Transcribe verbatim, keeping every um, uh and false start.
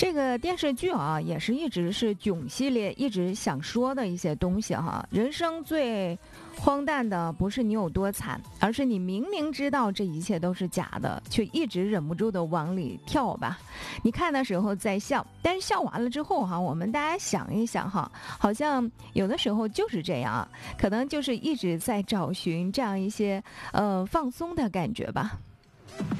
这个电视剧啊，也是一直是囧系列一直想说的一些东西哈。人生最荒诞的不是你有多惨，而是你明明知道这一切都是假的，却一直忍不住的往里跳吧。你看的时候在笑，但是笑完了之后哈，我们大家想一想哈，好像有的时候就是这样，可能就是一直在找寻这样一些呃放松的感觉吧。